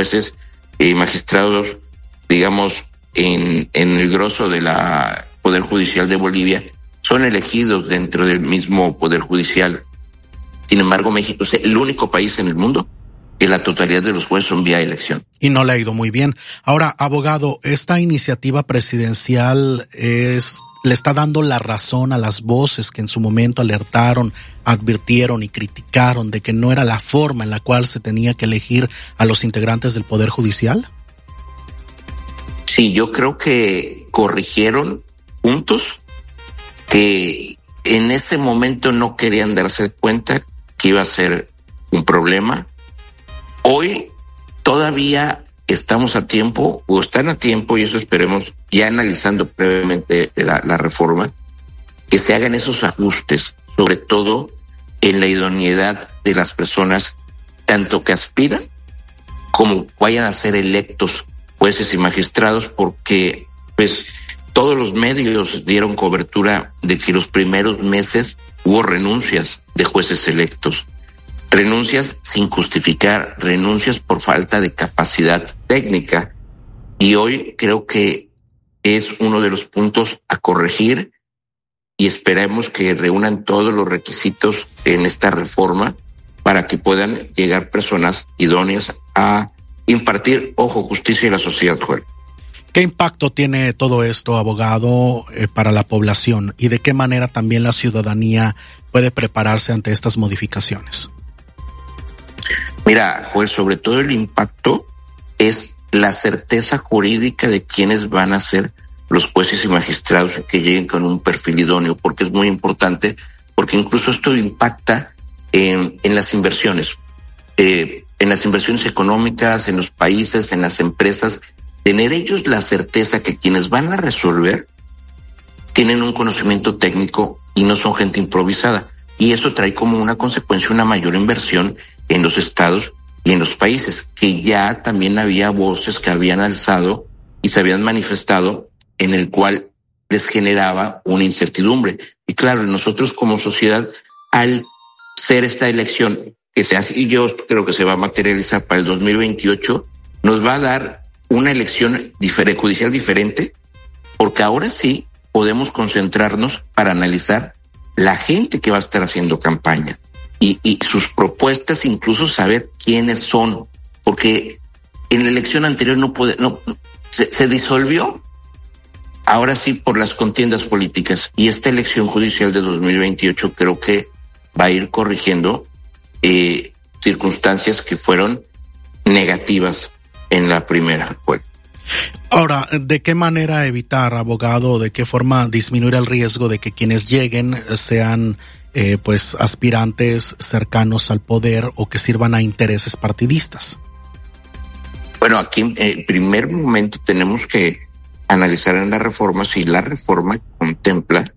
jueces y magistrados, digamos, en el grosso de la Poder Judicial de Bolivia, son elegidos dentro del mismo Poder Judicial. Sin embargo, México es el único país en el mundo que la totalidad de los jueces son vía elección. Y no le ha ido muy bien. Ahora, abogado, esta iniciativa presidencial le está dando la razón a las voces que en su momento alertaron, advirtieron y criticaron de que no era la forma en la cual se tenía que elegir a los integrantes del Poder Judicial. Sí, yo creo que corrigieron puntos que en ese momento no querían darse cuenta que iba a ser un problema. Hoy todavía estamos a tiempo, o están a tiempo, y eso esperemos, ya analizando previamente la reforma, que se hagan esos ajustes, sobre todo en la idoneidad de las personas, tanto que aspiran como vayan a ser electos jueces y magistrados, porque pues todos los medios dieron cobertura de que los primeros meses hubo renuncias de jueces electos. Renuncias sin justificar, renuncias por falta de capacidad técnica. Y hoy creo que es uno de los puntos a corregir y esperemos que reúnan todos los requisitos en esta reforma para que puedan llegar personas idóneas a impartir, justicia a la sociedad, Joel. ¿Qué impacto tiene todo esto, abogado, para la población? ¿Y de qué manera también la ciudadanía puede prepararse ante estas modificaciones? Mira, Joel, sobre todo el impacto es la certeza jurídica de quiénes van a ser los jueces y magistrados que lleguen con un perfil idóneo, porque es muy importante, porque incluso esto impacta en las inversiones, en las inversiones económicas, en los países, en las empresas, tener ellos la certeza que quienes van a resolver tienen un conocimiento técnico y no son gente improvisada. Y eso trae como una consecuencia una mayor inversión en los estados y en los países, que ya también había voces que habían alzado y se habían manifestado en el cual les generaba una incertidumbre. Y claro, nosotros como sociedad, al ser esta elección que se hace, y yo creo que se va a materializar para el 2028, nos va a dar una elección judicial diferente, porque ahora sí podemos concentrarnos para analizar la gente que va a estar haciendo campaña y sus propuestas, incluso saber quiénes son, porque en la elección anterior se disolvió, ahora sí por las contiendas políticas, y esta elección judicial de 2028 creo que va a ir corrigiendo circunstancias que fueron negativas en la primera. Bueno. Ahora, ¿de qué manera evitar, abogado, de qué forma disminuir el riesgo de que quienes lleguen sean aspirantes cercanos al poder o que sirvan a intereses partidistas? Bueno, aquí en el primer momento tenemos que analizar en la reforma si la reforma contempla,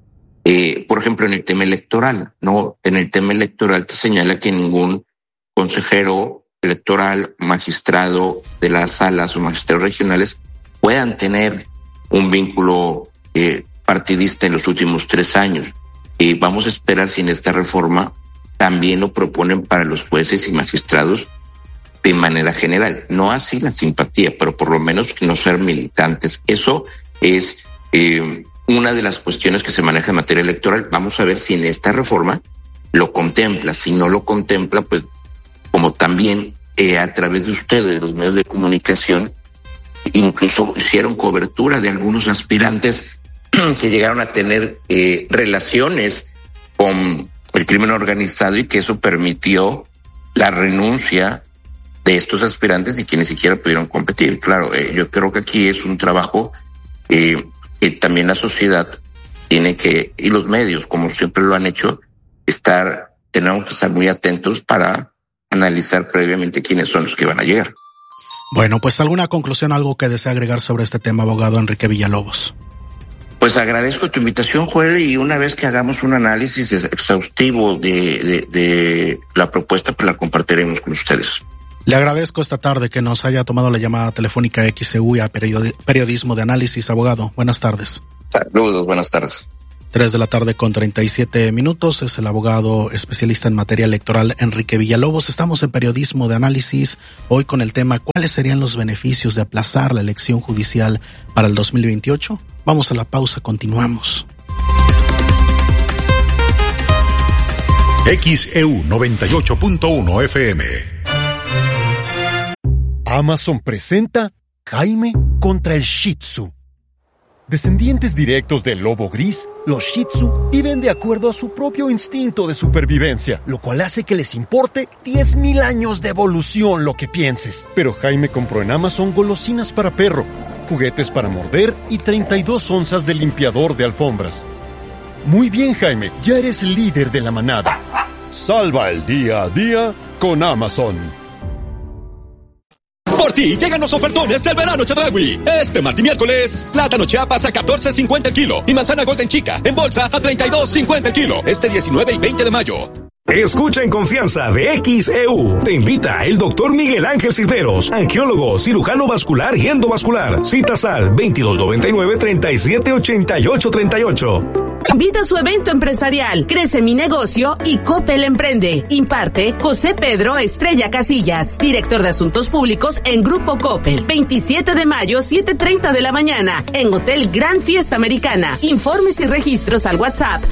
por ejemplo, en el tema electoral, ¿no? En el tema electoral te señala que ningún consejero electoral, magistrado de las salas o magistrados regionales puedan tener un vínculo partidista en los últimos 3 años. Vamos a esperar si en esta reforma también lo proponen para los jueces y magistrados de manera general. No así la simpatía, pero por lo menos no ser militantes. Eso es una de las cuestiones que se maneja en materia electoral. Vamos a ver si en esta reforma lo contempla. Si no lo contempla, pues como también a través de ustedes, los medios de comunicación, incluso hicieron cobertura de algunos aspirantes que llegaron a tener relaciones con el crimen organizado y que eso permitió la renuncia de estos aspirantes y que ni siquiera pudieron competir. Claro, yo creo que aquí es un trabajo que también la sociedad tiene que, y los medios, como siempre lo han hecho, tenemos que estar muy atentos para analizar previamente quiénes son los que van a llegar. Bueno, pues alguna conclusión, algo que desea agregar sobre este tema, abogado Enrique Villalobos. Pues agradezco tu invitación, Joel, y una vez que hagamos un análisis exhaustivo de la propuesta, pues la compartiremos con ustedes. Le agradezco esta tarde que nos haya tomado la llamada telefónica XEU y a Periodismo de Análisis, abogado. Buenas tardes. Saludos, buenas tardes. 3:37 es el abogado especialista en materia electoral Enrique Villalobos. Estamos en Periodismo de Análisis, hoy con el tema ¿cuáles serían los beneficios de aplazar la elección judicial para el 2028? Vamos a la pausa, continuamos. XEU 98.1 FM. Amazon presenta Jaime contra el Shih Tzu. Descendientes directos del lobo gris, los Shih Tzu viven de acuerdo a su propio instinto de supervivencia, lo cual hace que les importe 10,000 años de evolución lo que pienses. Pero Jaime compró en Amazon golosinas para perro, juguetes para morder y 32 onzas de limpiador de alfombras. Muy bien, Jaime, ya eres líder de la manada. Salva el día a día con Amazon. Por ti llegan los ofertones del verano Chedraui. Este martes y miércoles, plátano Chiapas a $14.50 el kilo y manzana Golden Chica en bolsa a $32.50 el kilo. Este 19 y 20 de mayo. Escucha en confianza de XEU. Te invita el doctor Miguel Ángel Cisneros, angiólogo, cirujano vascular y endovascular. Citas al 2299-378838. Invita a su evento empresarial Crece mi negocio y Coppel Emprende. Imparte José Pedro Estrella Casillas, director de Asuntos Públicos en Grupo Coppel. 27 de mayo, 7:30 de la mañana, en Hotel Gran Fiesta Americana. Informes y registros al WhatsApp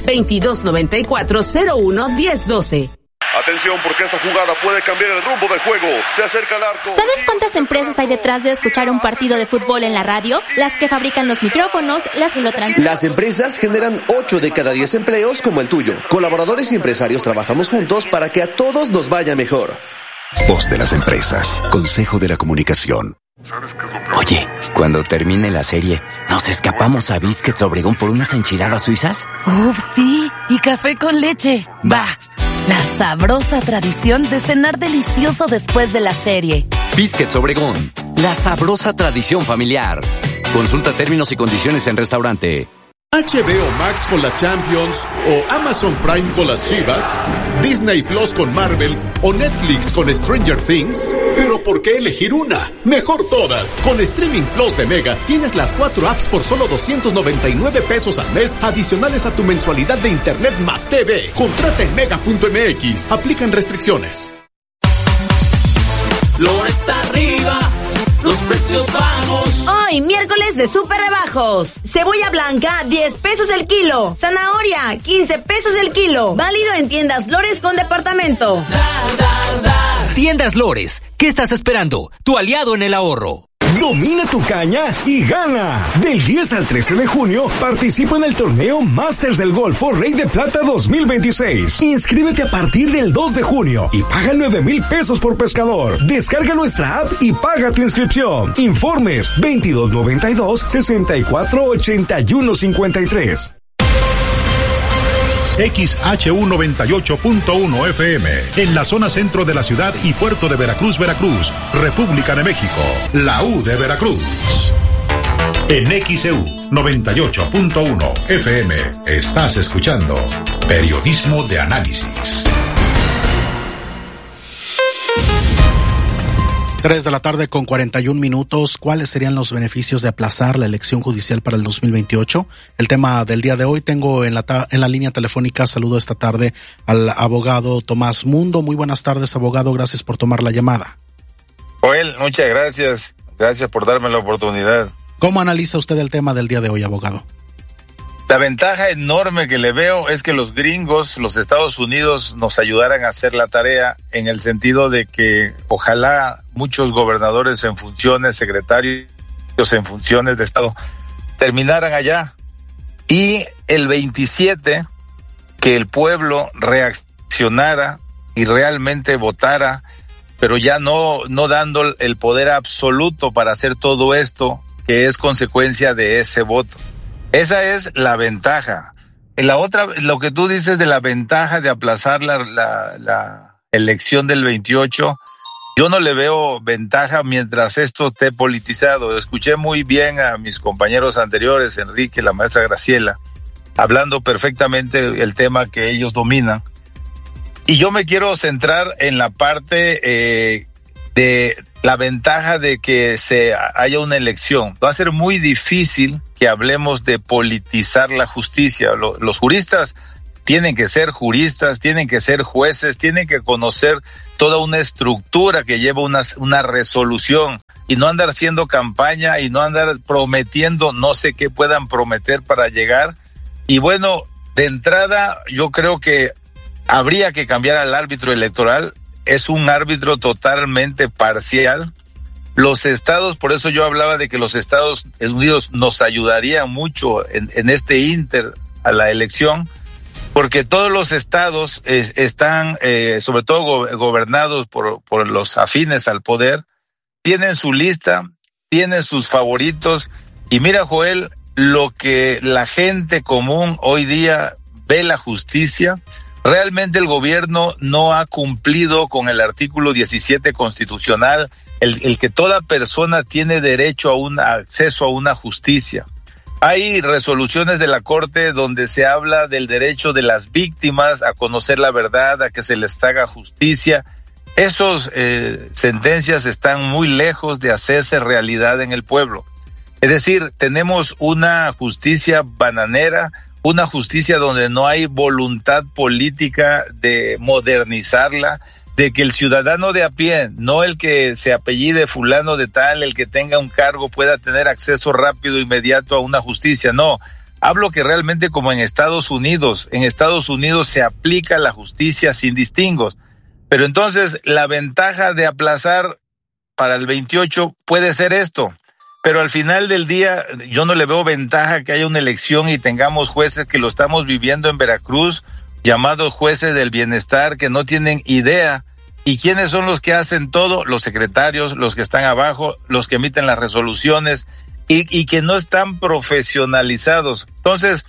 2294-01-1012. Atención, porque esta jugada puede cambiar el rumbo del juego. Se acerca al arco. ¿Sabes cuántas empresas hay detrás de escuchar un partido de fútbol en la radio? Las que fabrican los micrófonos, las que lo transmiten. Las empresas generan 8 de cada 10 empleos como el tuyo. Colaboradores y empresarios trabajamos juntos para que a todos nos vaya mejor. Voz de las empresas. Consejo de la Comunicación. Oye, cuando termine la serie, ¿nos escapamos a Biscuits Obregón por unas enchiladas suizas? ¡Uf, sí! Y café con leche. ¡Va! La sabrosa tradición de cenar delicioso después de la serie. Biscuits Obregón, la sabrosa tradición familiar. Consulta términos y condiciones en restaurante. HBO Max con la Champions, o Amazon Prime con las Chivas, Disney Plus con Marvel, o Netflix con Stranger Things. ¿Pero por qué elegir una? Mejor todas. Con Streaming Plus de Mega tienes las 4 apps por solo $299 al mes, adicionales a tu mensualidad de Internet más TV. Contrata en mega.mx. Aplican restricciones. Flores arriba, los precios bajos. Hoy, miércoles de súper rebajos. Cebolla blanca, 10 pesos el kilo. Zanahoria, 15 pesos el kilo. Válido en tiendas Lores con departamento. Tiendas Lores, ¿qué estás esperando? Tu aliado en el ahorro. Domina tu caña y gana. Del 10 al 13 de junio, participa en el torneo Masters del Golfo Rey de Plata 2026. Inscríbete a partir del 2 de junio y paga 9,000 pesos por pescador. Descarga nuestra app y paga tu inscripción. Informes 2292-648153. XHU 98.1 FM, en la zona centro de la ciudad y puerto de Veracruz, Veracruz, República de México, la U de Veracruz. En XHU 98.1 FM, estás escuchando Periodismo de Análisis. 3:41 ¿Cuáles serían los beneficios de aplazar la elección judicial para el 2028? El tema del día de hoy. Tengo en la línea telefónica, saludo esta tarde al abogado Tomás Mundo. Muy buenas tardes, abogado. Gracias por tomar la llamada. Joel, muchas gracias. Gracias por darme la oportunidad. ¿Cómo analiza usted el tema del día de hoy, abogado? La ventaja enorme que le veo es que los gringos, los Estados Unidos, nos ayudaran a hacer la tarea en el sentido de que ojalá muchos gobernadores en funciones, secretarios en funciones de Estado, terminaran allá. Y el 27, que el pueblo reaccionara y realmente votara, pero ya no dando el poder absoluto para hacer todo esto, que es consecuencia de ese voto. Esa es la ventaja. En la otra, lo que tú dices de la ventaja de aplazar la elección del 28, yo no le veo ventaja mientras esto esté politizado. Escuché muy bien a mis compañeros anteriores, Enrique, la maestra Graciela, hablando perfectamente el tema que ellos dominan. Y yo me quiero centrar en la parte de la ventaja de que haya una elección. Va a ser muy difícil que hablemos de politizar la justicia. Los juristas tienen que ser juristas, tienen que ser jueces, tienen que conocer toda una estructura que lleva una resolución y no andar haciendo campaña y no andar prometiendo no sé qué puedan prometer para llegar. Y bueno, de entrada yo creo que habría que cambiar al árbitro electoral. Es un árbitro totalmente parcial. Los estados, por eso yo hablaba de que los Estados Unidos nos ayudarían mucho en este ínter a la elección, porque todos los estados están, sobre todo gobernados por los afines al poder, tienen su lista, tienen sus favoritos, y mira, Joel, lo que la gente común hoy día ve la justicia. Realmente el gobierno no ha cumplido con el artículo 17 constitucional, el que toda persona tiene derecho a un acceso a una justicia. Hay resoluciones de la Corte donde se habla del derecho de las víctimas a conocer la verdad, a que se les haga justicia. Esas sentencias están muy lejos de hacerse realidad en el pueblo. Es decir, tenemos una justicia bananera, una justicia donde no hay voluntad política de modernizarla, de que el ciudadano de a pie, no el que se apellide fulano de tal, el que tenga un cargo pueda tener acceso rápido, inmediato a una justicia. No, hablo que realmente como en Estados Unidos se aplica la justicia sin distingos. Pero entonces la ventaja de aplazar para el 28 puede ser esto. Pero al final del día yo no le veo ventaja que haya una elección y tengamos jueces que lo estamos viviendo en Veracruz, llamados jueces del bienestar, que no tienen idea. ¿Y quiénes son los que hacen todo? Los secretarios, los que están abajo, los que emiten las resoluciones y que no están profesionalizados. Entonces,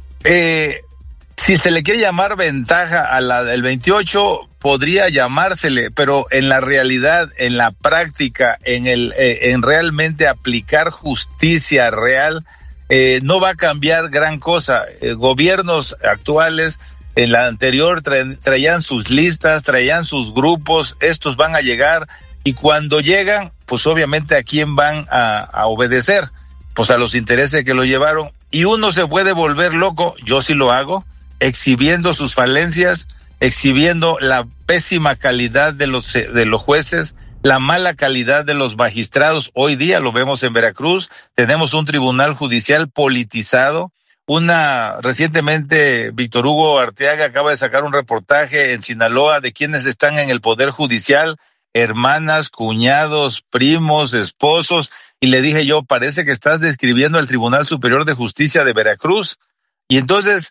si se le quiere llamar ventaja a la del 28, podría llamársele, pero en la realidad, en la práctica, en realmente aplicar justicia real, no va a cambiar gran cosa. Gobiernos actuales, en la anterior traían sus listas, traían sus grupos, estos van a llegar y cuando llegan, pues obviamente a quién van a obedecer, pues a los intereses que lo llevaron. Y uno se puede volver loco, yo sí lo hago, exhibiendo sus falencias, exhibiendo la pésima calidad de los jueces, la mala calidad de los magistrados. Hoy día lo vemos en Veracruz, tenemos un tribunal judicial politizado. Recientemente Víctor Hugo Arteaga acaba de sacar un reportaje en Sinaloa de quienes están en el Poder Judicial, hermanas, cuñados, primos, esposos, y le dije yo, parece que estás describiendo al Tribunal Superior de Justicia de Veracruz. Y entonces,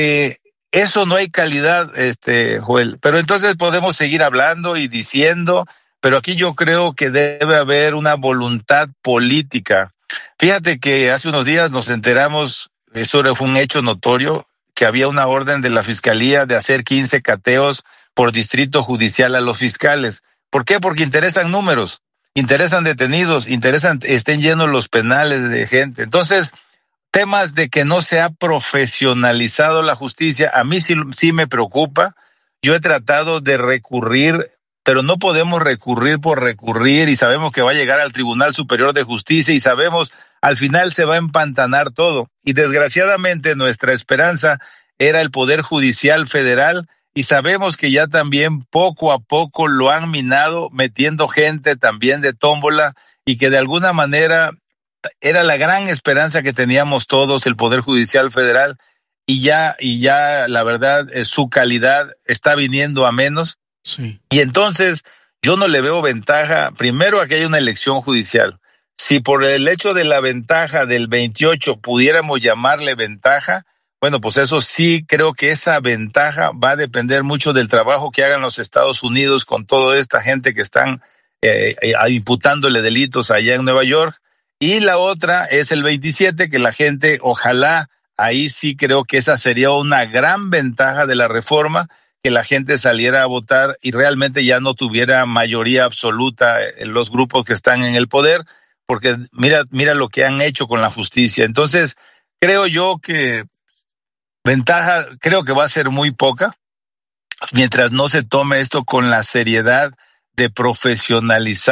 eso no hay calidad, Joel. Pero entonces podemos seguir hablando y diciendo, pero aquí yo creo que debe haber una voluntad política. Fíjate que hace unos días nos enteramos, eso fue un hecho notorio, que había una orden de la Fiscalía de hacer 15 cateos por distrito judicial a los fiscales. ¿Por qué? Porque interesan números, interesan detenidos, estén llenos los penales de gente. Entonces, temas de que no se ha profesionalizado la justicia, a mí sí me preocupa. Yo he tratado de recurrir, pero no podemos recurrir por recurrir y sabemos que va a llegar al Tribunal Superior de Justicia y sabemos al final se va a empantanar todo. Y desgraciadamente nuestra esperanza era el Poder Judicial Federal y sabemos que ya también poco a poco lo han minado metiendo gente también de tómbola y que de alguna manera era la gran esperanza que teníamos todos, el Poder Judicial Federal, y ya la verdad su calidad está viniendo a menos. Sí. Y entonces yo no le veo ventaja, primero a que haya una elección judicial. Si por el hecho de la ventaja del 28 pudiéramos llamarle ventaja, bueno, pues eso sí, creo que esa ventaja va a depender mucho del trabajo que hagan los Estados Unidos con toda esta gente que están imputándole delitos allá en Nueva York. Y la otra es el 27, que la gente, ojalá, ahí sí creo que esa sería una gran ventaja de la reforma, que la gente saliera a votar y realmente ya no tuviera mayoría absoluta en los grupos que están en el poder, porque mira lo que han hecho con la justicia. Entonces, creo yo que ventaja, creo que va a ser muy poca, mientras no se tome esto con la seriedad de profesionalizar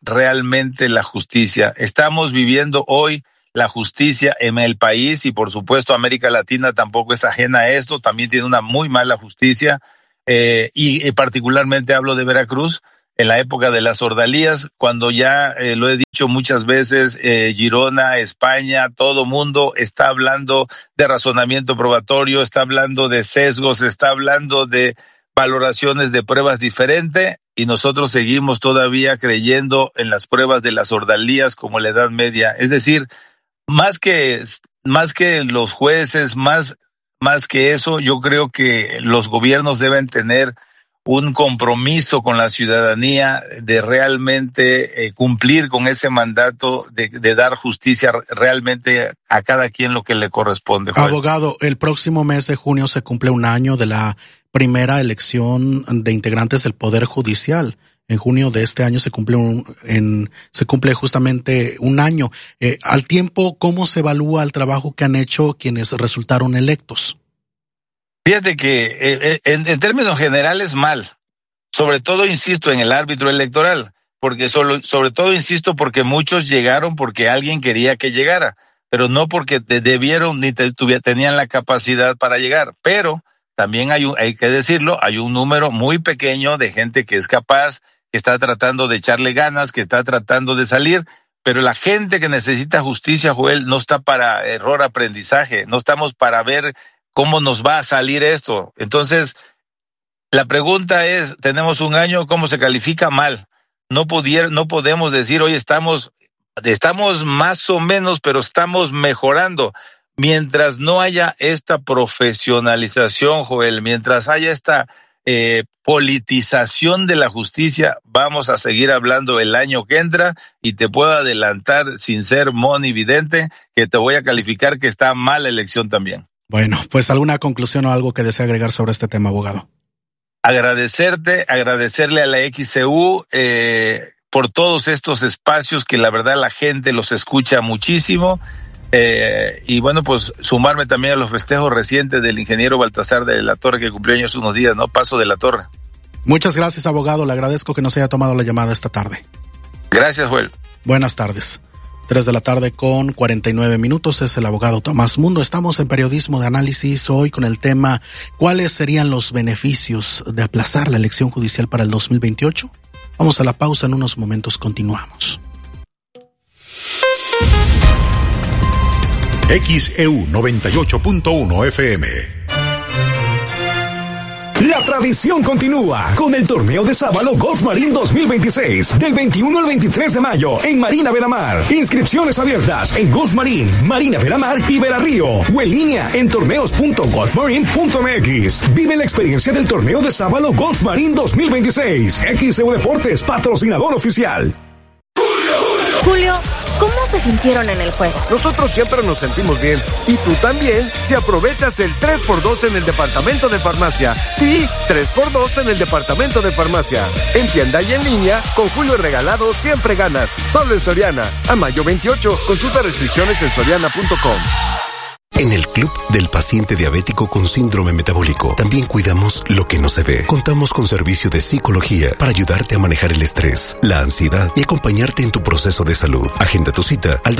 realmente la justicia. Estamos viviendo hoy la justicia en el país y por supuesto América Latina tampoco es ajena a esto, también tiene una muy mala justicia y particularmente hablo de Veracruz en la época de las ordalías, cuando ya lo he dicho muchas veces, Girona, España, todo mundo está hablando de razonamiento probatorio, está hablando de sesgos, está hablando de valoraciones de pruebas diferentes y nosotros seguimos todavía creyendo en las pruebas de las ordalías como la Edad Media. Es decir, más que los jueces, más que eso, yo creo que los gobiernos deben tener un compromiso con la ciudadanía de realmente cumplir con ese mandato de dar justicia realmente a cada quien lo que le corresponde. Joel. Abogado, el próximo mes de junio se cumple un año de la primera elección de integrantes del Poder Judicial. En junio de este año se cumple justamente un año. Al tiempo, ¿cómo se evalúa el trabajo que han hecho quienes resultaron electos? Fíjate que en términos generales mal, sobre todo insisto en el árbitro electoral, porque sobre todo insisto porque muchos llegaron porque alguien quería que llegara, pero no porque debieron ni tenían la capacidad para llegar. Pero también hay que decirlo, hay un número muy pequeño de gente que es capaz, que está tratando de echarle ganas, que está tratando de salir, pero la gente que necesita justicia, Joel, no está para aprendizaje, no estamos para ver ¿cómo nos va a salir esto? Entonces, la pregunta es, tenemos un año, ¿cómo se califica? Mal. No podemos decir, hoy estamos más o menos, pero estamos mejorando. Mientras no haya esta profesionalización, Joel, mientras haya esta politización de la justicia, vamos a seguir hablando el año que entra y te puedo adelantar, sin ser monividente, que te voy a calificar que está mal la elección también. Bueno, pues alguna conclusión o algo que desea agregar sobre este tema, abogado. Agradecerle a la XCU por todos estos espacios que la verdad la gente los escucha muchísimo y bueno, pues sumarme también a los festejos recientes del ingeniero Baltasar de la Torre que cumplió años unos días, ¿no? Paso de la Torre. Muchas gracias, abogado. Le agradezco que nos haya tomado la llamada esta tarde. Gracias, Joel. Buenas tardes. 3:49 p.m. es el abogado Tomás Mundo. Estamos en Periodismo de Análisis hoy con el tema ¿cuáles serían los beneficios de aplazar la elección judicial para el 2028? Vamos a la pausa, en unos momentos continuamos. XEU 98.1 FM. La tradición continúa con el torneo de Sábalo Golf Marín 2026 del 21 al 23 de mayo en Marina Veramar. Inscripciones abiertas en Golf Marín, Marina Veramar y Verarrío o en línea en torneos.golfmarine.mx. Vive la experiencia del torneo de Sábalo Golf Marín 2026. XEU Deportes, patrocinador oficial. Julio, ¿cómo se sintieron en el juego? Nosotros siempre nos sentimos bien. Y tú también, si aprovechas el 3x2 en el departamento de farmacia. Sí, 3x2 en el departamento de farmacia. En tienda y en línea, con Julio regalado siempre ganas. Solo en Soriana. A mayo 28, consulta restricciones en soriana.com. En el Club del Paciente Diabético con Síndrome Metabólico también cuidamos lo que no se ve. Contamos con servicio de psicología para ayudarte a manejar el estrés, la ansiedad y acompañarte en tu proceso de salud. Agenda tu cita al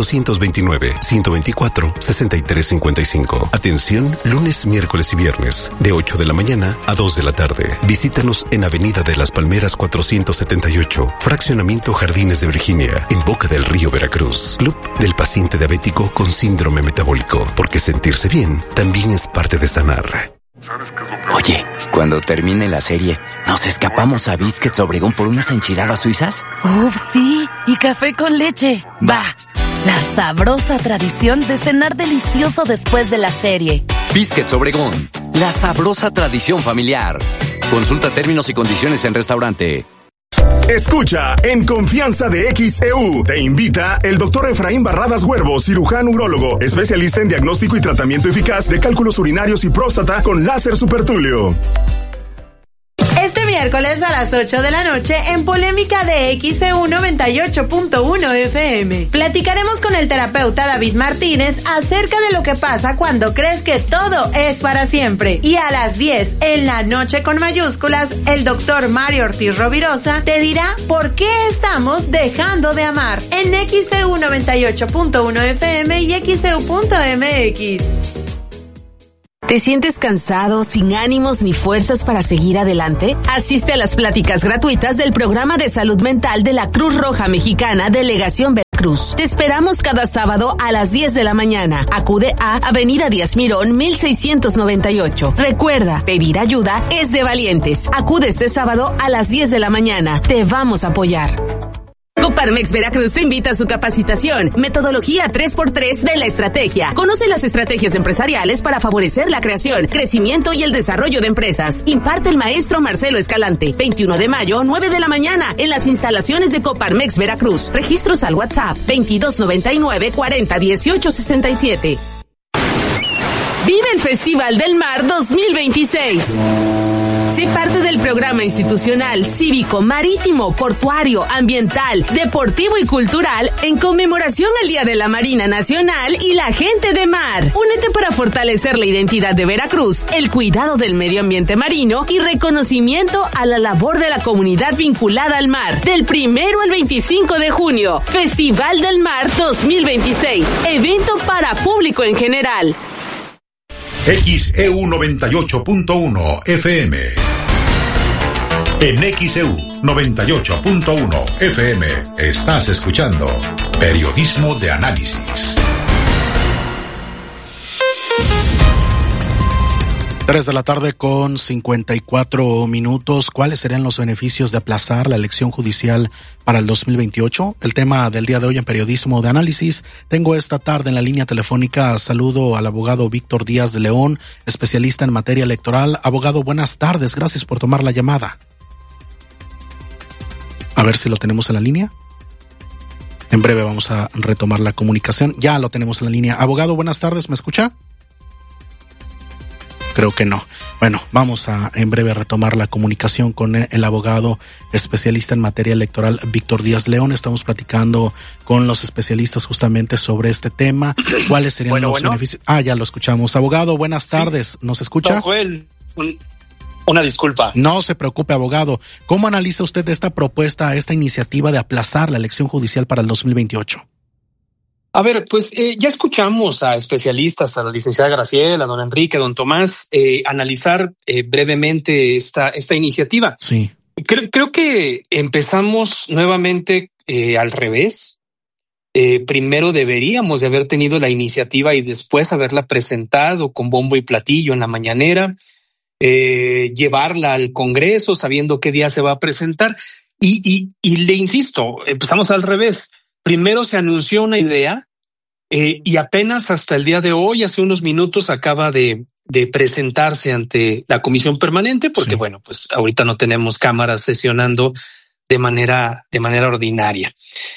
229-124-6355. Atención lunes, miércoles y viernes de 8 de la mañana a 2 de la tarde. Visítanos en Avenida de las Palmeras 478, Fraccionamiento Jardines de Virginia, en Boca del Río, Veracruz. Club del Paciente Diabético con Síndrome Metabólico, porque sentirse bien también es parte de sanar. Oye, cuando termine la serie, ¿nos escapamos a Biscuits Obregón por unas enchiladas suizas? ¡Uf, sí! Y café con leche. ¡Va! La sabrosa tradición de cenar delicioso después de la serie. Biscuits Obregón, la sabrosa tradición familiar. Consulta términos y condiciones en restaurante. Escucha en Confianza de XEU. Te invita el doctor Efraín Barradas Huervo, cirujano urólogo, especialista en diagnóstico y tratamiento eficaz de cálculos urinarios y próstata con láser supertulio. Este miércoles a las 8 de la noche en Polémica de XEU 98.1 FM. Platicaremos con el terapeuta David Martínez acerca de lo que pasa cuando crees que todo es para siempre. Y a las 10, en la noche con mayúsculas, el doctor Mario Ortiz Rovirosa te dirá por qué estamos dejando de amar en XEU 98.1 FM y XEU.mx. ¿Te sientes cansado, sin ánimos ni fuerzas para seguir adelante? Asiste a las pláticas gratuitas del Programa de Salud Mental de la Cruz Roja Mexicana, Delegación Veracruz. Te esperamos cada sábado a las 10 de la mañana. Acude a Avenida Díaz Mirón, 1698. Recuerda, pedir ayuda es de valientes. Acude este sábado a las 10 de la mañana. Te vamos a apoyar. Coparmex Veracruz te invita a su capacitación, metodología 3x3 de la estrategia. Conoce las estrategias empresariales para favorecer la creación, crecimiento y el desarrollo de empresas. Imparte el maestro Marcelo Escalante. 21 de mayo, 9 de la mañana, en las instalaciones de Coparmex Veracruz. Registros al WhatsApp 2299 40 18 67. Vive el Festival del Mar 2026. Sé parte del programa institucional, cívico, marítimo, portuario, ambiental, deportivo y cultural en conmemoración al Día de la Marina Nacional y la Gente de Mar. Únete para fortalecer la identidad de Veracruz, el cuidado del medio ambiente marino y reconocimiento a la labor de la comunidad vinculada al mar. Del 1 al 25 de junio, Festival del Mar 2026. Evento para público en general. XEU 98.1 FM. En XEU 98.1 FM estás escuchando Periodismo de Análisis. 3 de la tarde con 54 minutos. ¿Cuáles serían los beneficios de aplazar la elección judicial para el 2028? El tema del día de hoy en Periodismo de Análisis. Tengo esta tarde en la línea telefónica, saludo al abogado Víctor Díaz de León, especialista en materia electoral. Abogado, buenas tardes, gracias por tomar la llamada. A ver si lo tenemos en la línea. En breve vamos a retomar la comunicación. Ya lo tenemos en la línea. Abogado, buenas tardes, ¿me escucha? Creo que no. Bueno, vamos a en breve retomar la comunicación con el abogado especialista en materia electoral Víctor Díaz León. Estamos platicando con los especialistas justamente sobre este tema. ¿Cuáles serían los beneficios? Ya lo escuchamos. Abogado, buenas tardes. ¿Nos escucha? Don Joel, una disculpa. No se preocupe, abogado. ¿Cómo analiza usted esta propuesta, esta iniciativa de aplazar la elección judicial para el 2028? A ver, pues ya escuchamos a especialistas, a la licenciada Graciela, a don Enrique, a don Tomás, analizar brevemente esta iniciativa. Sí. Creo que empezamos nuevamente al revés. Primero deberíamos de haber tenido la iniciativa y después haberla presentado con bombo y platillo en la mañanera, llevarla al Congreso sabiendo qué día se va a presentar. Y le insisto, empezamos al revés. Primero se anunció una idea y apenas hasta el día de hoy, hace unos minutos, acaba de presentarse ante la comisión permanente porque, sí, bueno, pues ahorita no tenemos cámaras sesionando de manera ordinaria.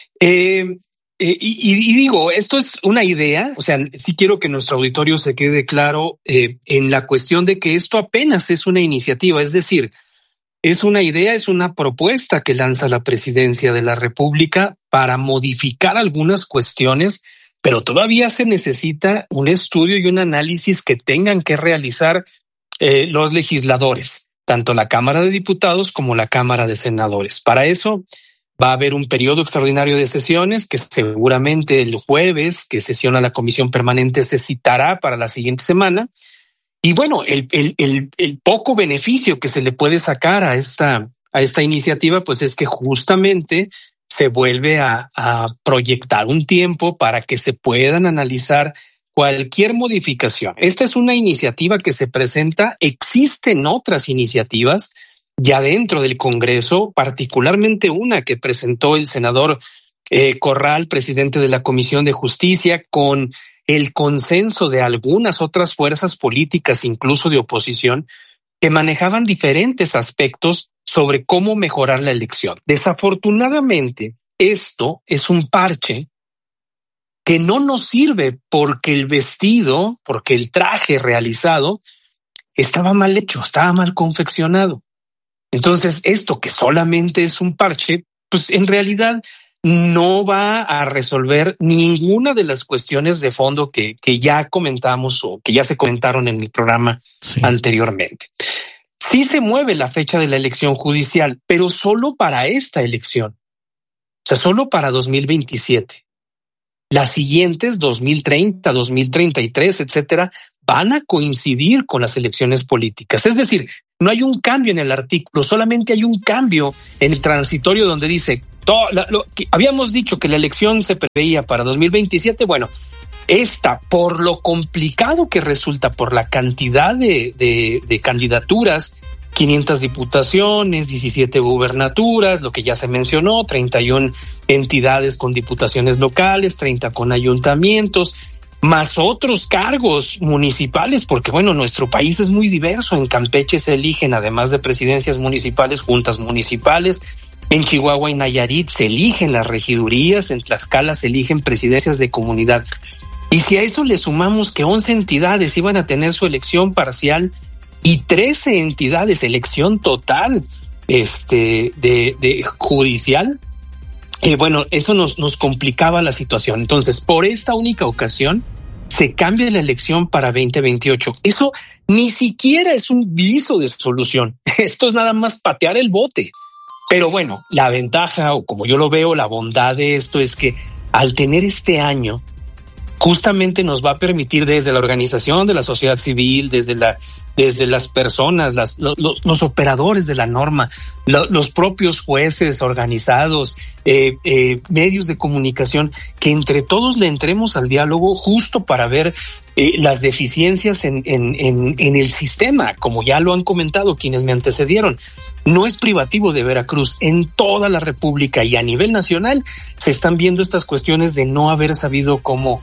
Y digo, esto es una idea, o sea, sí quiero que nuestro auditorio se quede claro en la cuestión de que esto apenas es una iniciativa, es decir, es una idea, es una propuesta que lanza la Presidencia de la República para modificar algunas cuestiones, pero todavía se necesita un estudio y un análisis que tengan que realizar los legisladores, tanto la Cámara de Diputados como la Cámara de Senadores. Para eso va a haber un periodo extraordinario de sesiones que seguramente el jueves que sesiona la Comisión Permanente se citará para la siguiente semana. Y bueno, el poco beneficio que se le puede sacar a esta iniciativa, pues es que justamente se vuelve a proyectar un tiempo para que se puedan analizar cualquier modificación. Esta es una iniciativa que se presenta, existen otras iniciativas ya dentro del Congreso, particularmente una que presentó el senador Corral, presidente de la Comisión de Justicia, con el consenso de algunas otras fuerzas políticas, incluso de oposición, que manejaban diferentes aspectos sobre cómo mejorar la elección. Desafortunadamente, esto es un parche que no nos sirve porque el traje realizado estaba mal hecho, estaba mal confeccionado. Entonces, esto que solamente es un parche, pues en realidad no va a resolver ninguna de las cuestiones de fondo que ya comentamos o que ya se comentaron en mi programa anteriormente. Sí se mueve la fecha de la elección judicial, pero solo para esta elección. O sea, solo para 2027. Las siguientes, 2030, 2033, etcétera, van a coincidir con las elecciones políticas. Es decir, no hay un cambio en el artículo, solamente hay un cambio en el transitorio donde dice, habíamos dicho que la elección se preveía para 2027, bueno, esta, por lo complicado que resulta, por la cantidad de candidaturas, 500 diputaciones, 17 gubernaturas, lo que ya se mencionó, 31 entidades con diputaciones locales, 30 con ayuntamientos, más otros cargos municipales, porque bueno, nuestro país es muy diverso. En Campeche se eligen, además de presidencias municipales, juntas municipales. En Chihuahua y Nayarit se eligen las regidurías, en Tlaxcala se eligen presidencias de comunidad. Y si a eso le sumamos que 11 entidades iban a tener su elección parcial y 13 entidades elección total de judicial, bueno, eso nos complicaba la situación. Entonces, por esta única ocasión, se cambia la elección para 2028. Eso ni siquiera es un viso de solución. Esto es nada más patear el bote. Pero bueno, la ventaja, o como yo lo veo, la bondad de esto es que al tener este año, justamente nos va a permitir desde la organización de la sociedad civil, desde las personas, los operadores de la norma, los propios jueces organizados, medios de comunicación, que entre todos le entremos al diálogo justo para ver las deficiencias en el sistema, como ya lo han comentado quienes me antecedieron. No es privativo de Veracruz, en toda la República y a nivel nacional se están viendo estas cuestiones de no haber sabido cómo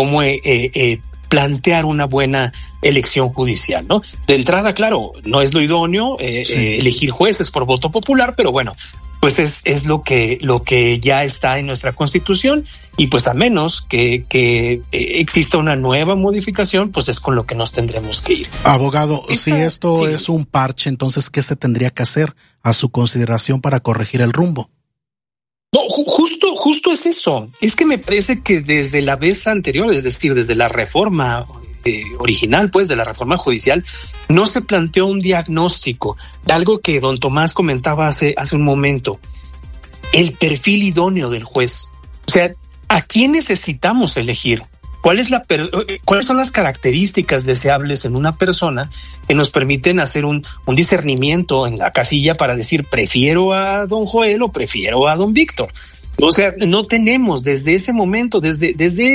plantear una buena elección judicial, ¿no? De entrada, claro, no es lo idóneo elegir jueces por voto popular, pero bueno, pues es lo que ya está en nuestra Constitución, y pues a menos que exista una nueva modificación, pues es con lo que nos tendremos que ir. Abogado, si esto es un parche, entonces ¿qué se tendría que hacer a su consideración para corregir el rumbo? No, justo es eso. Es que me parece que desde la vez anterior, es decir, desde la reforma original, pues, de la reforma judicial, no se planteó un diagnóstico, algo que don Tomás comentaba hace un momento, el perfil idóneo del juez. O sea, ¿a quién necesitamos elegir? ¿Cuáles son las características deseables en una persona que nos permiten hacer un discernimiento en la casilla para decir prefiero a don Joel o prefiero a don Víctor? O sea, no tenemos desde ese momento, desde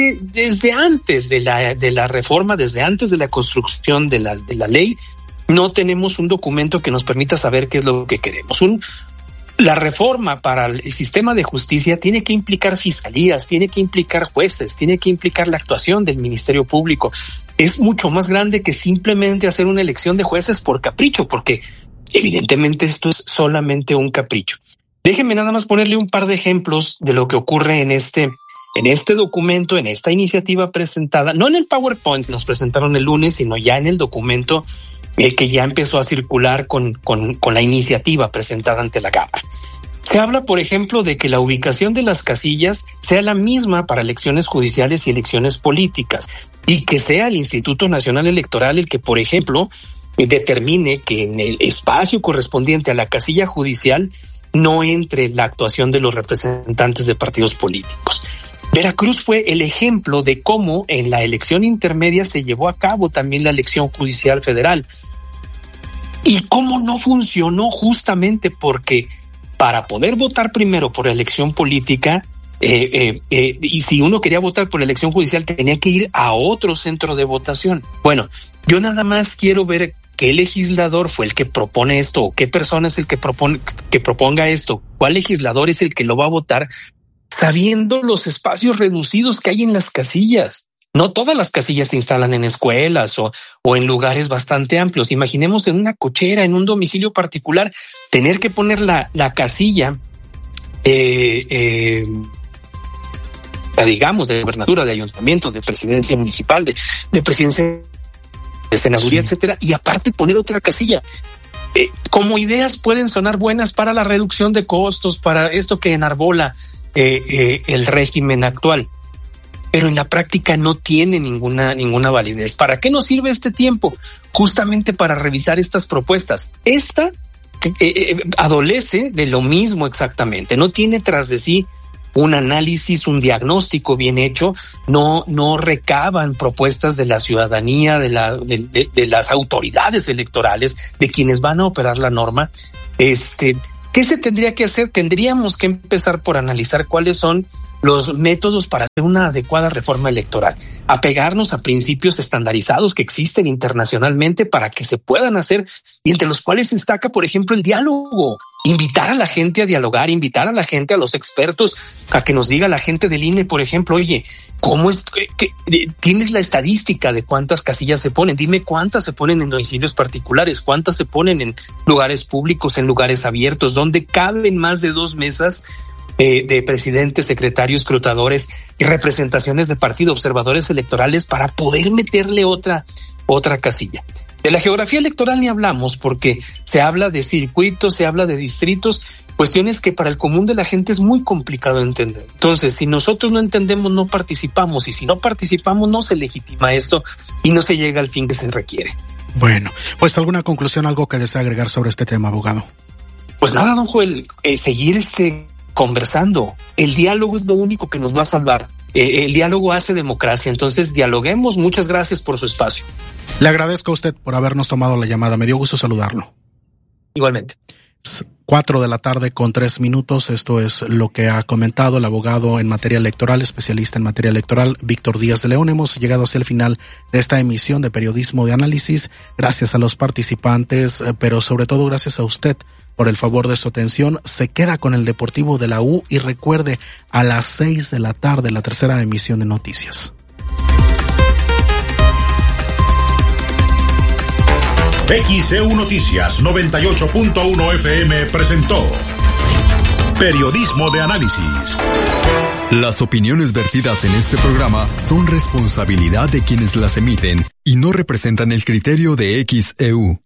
antes de la reforma, desde antes de la construcción de la ley, no tenemos un documento que nos permita saber qué es lo que queremos. La reforma para el sistema de justicia tiene que implicar fiscalías, tiene que implicar jueces, tiene que implicar la actuación del Ministerio Público. Es mucho más grande que simplemente hacer una elección de jueces por capricho, porque evidentemente esto es solamente un capricho. Déjenme nada más ponerle un par de ejemplos de lo que ocurre en este documento, en esta iniciativa presentada, no en el PowerPoint que nos presentaron el lunes, sino ya en el documento que ya empezó a circular con la iniciativa presentada ante la Cámara. Se habla, por ejemplo, de que la ubicación de las casillas sea la misma para elecciones judiciales y elecciones políticas, y que sea el Instituto Nacional Electoral el que, por ejemplo, determine que en el espacio correspondiente a la casilla judicial no entre la actuación de los representantes de partidos políticos. Veracruz fue el ejemplo de cómo en la elección intermedia se llevó a cabo también la elección judicial federal. Y cómo no funcionó, justamente porque para poder votar primero por elección política, y si uno quería votar por elección judicial, tenía que ir a otro centro de votación. Bueno, yo nada más quiero ver qué legislador fue el que propone esto, o qué persona es el que proponga esto, cuál legislador es el que lo va a votar, sabiendo los espacios reducidos que hay en las casillas. No todas las casillas se instalan en escuelas o en lugares bastante amplios. Imaginemos en una cochera, en un domicilio particular, tener que poner la casilla, digamos, de gobernatura, de ayuntamiento, de presidencia municipal, de presidencia de senaduría, etcétera, y aparte poner otra casilla. como ideas pueden sonar buenas para la reducción de costos, para esto que enarbola el régimen actual, pero en la práctica no tiene ninguna validez. ¿Para qué nos sirve este tiempo? Justamente para revisar estas propuestas. Esta adolece de lo mismo exactamente, no tiene tras de sí un análisis, un diagnóstico bien hecho, no recaban propuestas de la ciudadanía, de las autoridades electorales, de quienes van a operar la norma. ¿Qué se tendría que hacer? Tendríamos que empezar por analizar cuáles son los métodos para hacer una adecuada reforma electoral, apegarnos a principios estandarizados que existen internacionalmente para que se puedan hacer, y entre los cuales destaca, por ejemplo, el diálogo. Invitar a la gente a dialogar, invitar a la gente, a los expertos, a que nos diga la gente del INE, por ejemplo, oye, ¿cómo es que tienes la estadística de cuántas casillas se ponen? Dime cuántas se ponen en domicilios particulares, cuántas se ponen en lugares públicos, en lugares abiertos, donde caben más de 2 mesas de presidentes, secretarios, escrutadores y representaciones de partido, observadores electorales, para poder meterle otra casilla. De la geografía electoral ni hablamos, porque se habla de circuitos, se habla de distritos, cuestiones que para el común de la gente es muy complicado entender. Entonces, si nosotros no entendemos, no participamos, y si no participamos, no se legitima esto y no se llega al fin que se requiere. Bueno, pues alguna conclusión, algo que desea agregar sobre este tema, abogado. Pues nada, don Joel, seguir conversando. El diálogo es lo único que nos va a salvar. El diálogo hace democracia, entonces dialoguemos. Muchas gracias por su espacio. Le agradezco a usted por habernos tomado la llamada. Me dio gusto saludarlo. Igualmente. 4:03 p.m. Esto es lo que ha comentado el abogado en materia electoral, especialista en materia electoral, Víctor Díaz de León. Hemos llegado hacia el final de esta emisión de Periodismo de Análisis. Gracias a los participantes, pero sobre todo gracias a usted por el favor de su atención. Se queda con el Deportivo de la U y recuerde, a las 6 de la tarde, la tercera emisión de noticias. XEU Noticias 98.1 FM presentó Periodismo de Análisis. Las opiniones vertidas en este programa son responsabilidad de quienes las emiten y no representan el criterio de XEU.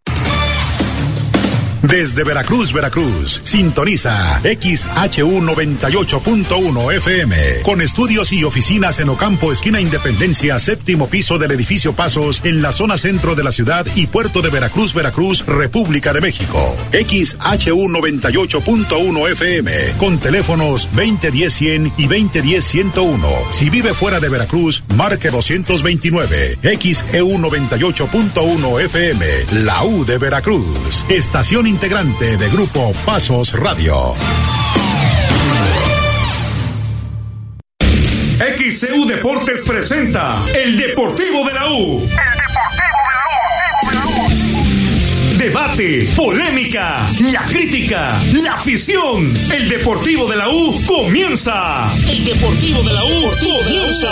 Desde Veracruz, sintoniza XHU 98.1 FM, con estudios y oficinas en Ocampo, esquina Independencia, 7º piso del edificio Pasos, en la zona centro de la ciudad y puerto de Veracruz, República de México. XHU 98.1 FM, con teléfonos 2010-100 y 2010-101. Si vive fuera de Veracruz, marque 229. XEU 98.1 FM, la U de Veracruz. Estación integrante de Grupo Pasos Radio. XEU Deportes presenta El Deportivo de la U. Debate, polémica, la crítica, la afición. El Deportivo de la U comienza. El Deportivo de la U comienza.